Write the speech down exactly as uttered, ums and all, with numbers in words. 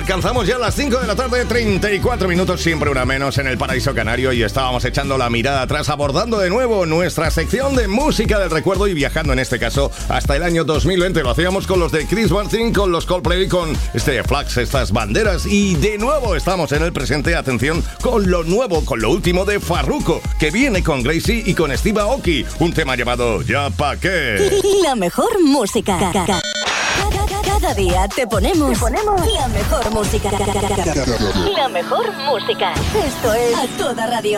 alcanzamos ya las cinco de la tarde, treinta y cuatro minutos, siempre una menos en el paraíso canario, y estábamos echando la mirada atrás, abordando de nuevo nuestra sección de música del recuerdo y viajando en este caso hasta el año dos mil veinte. Lo hacíamos con los de Chris Martin, con los Coldplay, con este Flags, estas banderas, y de nuevo estamos en el presente, atención, con lo nuevo, con lo último de Farruko, que viene con Gracie y con Steve Aoki, un tema llamado Ya Pa' Qué. La mejor música. Cada, cada día te ponemos, te ponemos la mejor música. La mejor música. Esto es A Toda Radio.